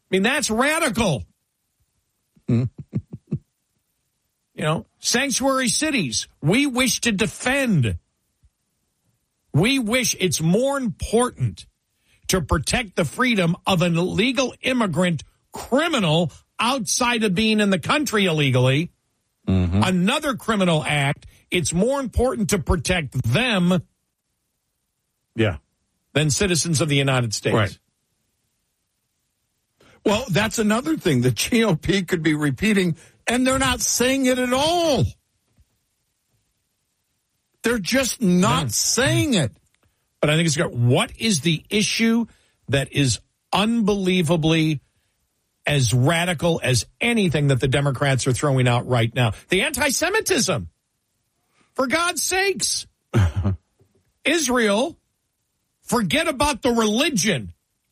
mean, that's radical. Sanctuary cities, we wish to defend. We wish it's more important to protect the freedom of an illegal immigrant criminal outside of being in the country illegally. Mm-hmm. Another criminal act, it's more important to protect them than citizens of the United States. Right. Well, that's another thing the GOP could be repeating, and they're not saying it at all. They're just not saying it. But I think it's what is the issue that is unbelievably as radical as anything that the Democrats are throwing out right now? The anti-Semitism. For God's sakes. Israel, forget about the religion.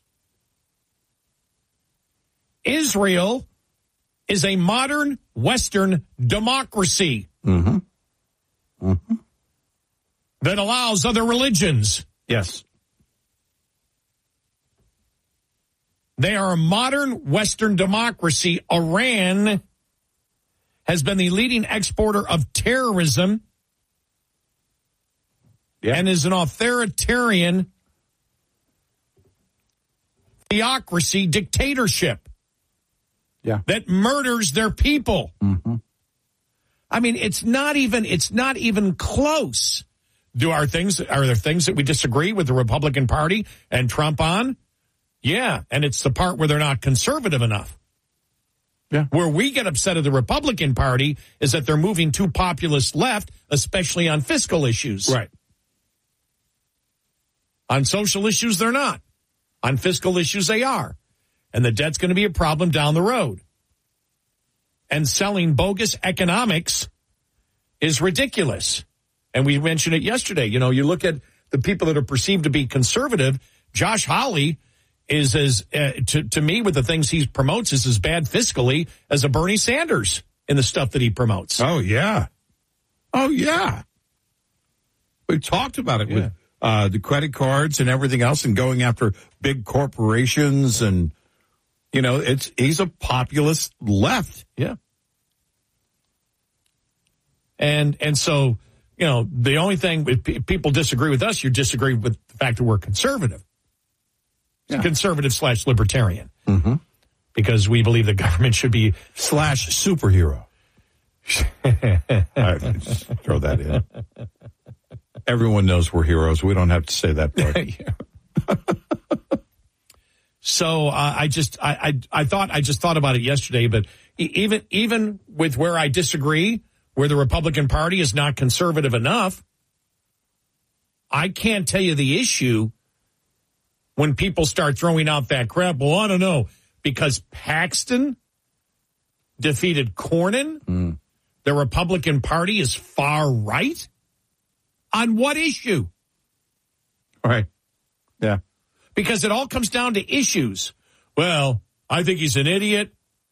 Israel is a modern Western democracy that allows other religions. Yes. They are a modern Western democracy. Iran has been the leading exporter of terrorism and is an authoritarian theocracy dictatorship that murders their people. Mm-hmm. I mean, it's not even close. Are there things that we disagree with the Republican Party and Trump on? Yeah, and it's the part where they're not conservative enough. Yeah. Where we get upset at the Republican Party is that they're moving too populist left, especially on fiscal issues. Right. On social issues, they're not. On fiscal issues, they are. And the debt's going to be a problem down the road. And selling bogus economics is ridiculous. And we mentioned it yesterday. You look at the people that are perceived to be conservative. Josh Hawley is to me, with the things he promotes, is as bad fiscally as a Bernie Sanders in the stuff that he promotes. Oh, yeah. We talked about it with the credit cards and everything else and going after big corporations. And, he's a populist left. Yeah. And so, the only thing, if people disagree with us, you disagree with the fact that we're conservative. Conservative / libertarian. Mm-hmm. Because we believe the government should be / superhero. Just throw that in. Everyone knows we're heroes. We don't have to say that part. So I just thought about it yesterday, but even with where I disagree, where the Republican Party is not conservative enough, I can't tell you the issue when people start throwing out that crap. Well, I don't know, because Paxton defeated Cornyn. The Republican Party is far right. On what issue? Right. Yeah. Because it all comes down to issues. Well, I think he's an idiot,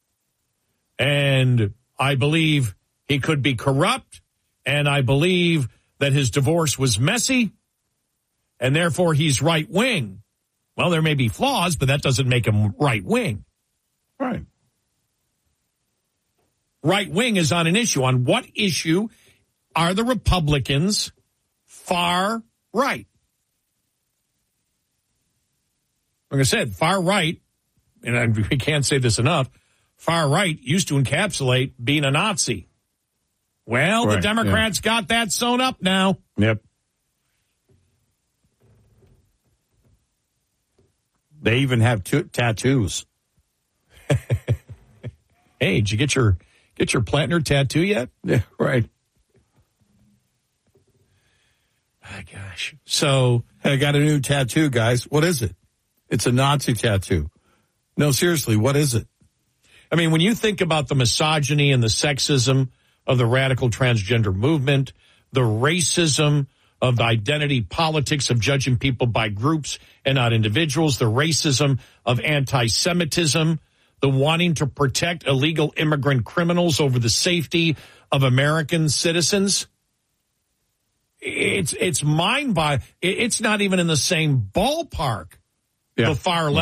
and I believe he could be corrupt, and I believe that his divorce was messy, and therefore he's right-wing. Well, there may be flaws, but that doesn't make him right-wing. Right. Right-wing is on an issue. On what issue are the Republicans far right? Like I said, far right, and we can't say this enough, far right used to encapsulate being a Nazi. Well, the Democrats got that sewn up now. Yep. They even have tattoos. Hey, did you get your Plantner tattoo yet? Yeah, right. Oh, gosh. So I got a new tattoo, guys. What is it? It's a Nazi tattoo. No, seriously, what is it? I mean, when you think about the misogyny and the sexism of the radical transgender movement, the racism of the identity politics of judging people by groups and not individuals, the racism of anti-Semitism, the wanting to protect illegal immigrant criminals over the safety of American citizens, it's mind-boggling. It's not even in the same ballpark. The far left